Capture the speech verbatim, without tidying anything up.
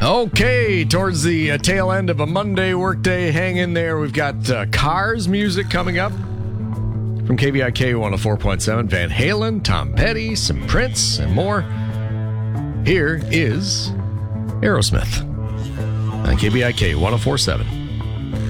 Okay, towards the uh, tail end of a Monday workday, hang in there. We've got uh, Cars music coming up from K B I K one oh four point seven. Van Halen, Tom Petty, some Prince, and more. Here is Aerosmith on K B I K one oh four point seven.